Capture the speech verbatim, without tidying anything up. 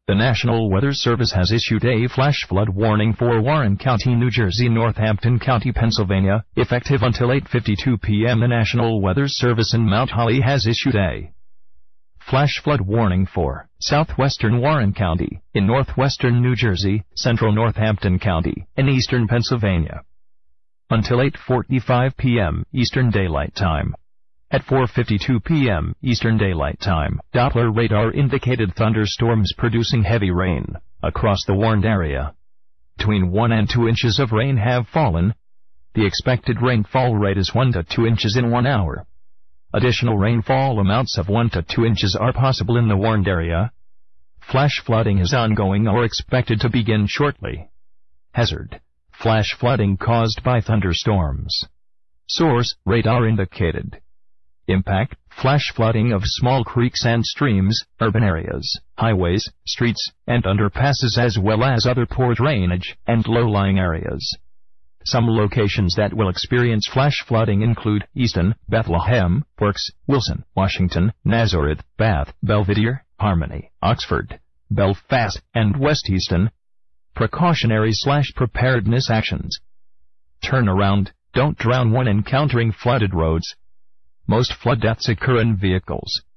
The National Weather Service has issued a flash flood warning for Warren County, New Jersey, Northampton County, Pennsylvania, effective until eight fifty-two p m The National Weather Service in Mount Holly has issued a flash flood warning for southwestern Warren County, in northwestern New Jersey, central Northampton County, and eastern Pennsylvania, until eight forty-five p m Eastern Daylight Time. At four fifty-two p m Eastern Daylight Time, Doppler radar indicated thunderstorms producing heavy rain across the warned area. Between one and two inches of rain have fallen. The expected rainfall rate is one to two inches in one hour. Additional rainfall amounts of one to two inches are possible in the warned area. Flash flooding is ongoing or expected to begin shortly. Hazard: flash flooding caused by thunderstorms. Source: radar indicated. Impact: flash flooding of small creeks and streams, urban areas, highways, streets, and underpasses, as well as other poor drainage and low-lying areas. Some locations that will experience flash flooding include Easton, Bethlehem, Forks, Wilson, Washington, Nazareth, Bath, Belvidere, Harmony, Oxford, Belfast, and West Easton. Precautionary slash preparedness actions. Turn around, don't drown when encountering flooded roads. Most flood deaths occur in vehicles.